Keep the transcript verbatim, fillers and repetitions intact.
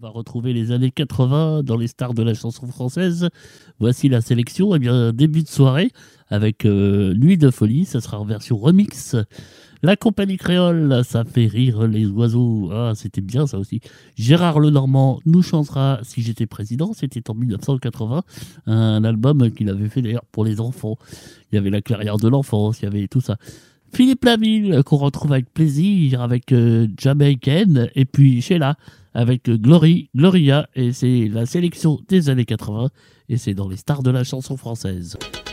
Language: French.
va retrouver les années quatre-vingts dans les stars de la chanson française. Voici la sélection. Eh bien, début de soirée avec euh, Nuit de folie. Ça sera en version remix. La compagnie créole, ça fait rire les oiseaux. Ah, c'était bien ça aussi. Gérard Lenormand nous chantera Si j'étais président. C'était en dix-neuf cent quatre-vingts. Un album qu'il avait fait d'ailleurs pour les enfants. Il y avait la clairière de l'enfance, il y avait tout ça. Philippe Laville, qu'on retrouve avec plaisir, avec euh, Jamaican, et puis Sheila, avec euh, Glory, Gloria, et c'est la sélection des années quatre-vingts, et c'est dans les stars de la chanson française.